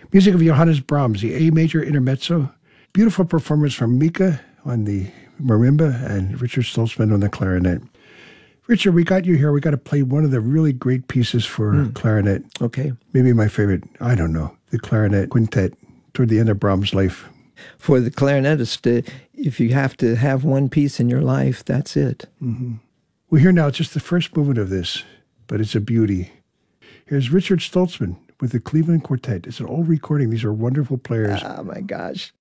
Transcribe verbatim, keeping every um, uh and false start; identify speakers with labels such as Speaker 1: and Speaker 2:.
Speaker 1: Music of Johannes Brahms, the A major intermezzo. Beautiful performance from Mika on the marimba and Richard Stoltzman on the clarinet. Richard, we got you here. We got to play one of the really great pieces for mm. clarinet.
Speaker 2: Okay.
Speaker 1: Maybe my favorite, I don't know, the clarinet quintet toward the end of Brahms' life.
Speaker 2: For the clarinetist, uh, if you have to have one piece in your life, that's it.
Speaker 1: Mm-hmm. We hear now just the first movement of this, but it's a beauty. Here's Richard Stoltzman with the Cleveland Quartet. It's an old recording. These are wonderful players.
Speaker 2: Oh, my gosh.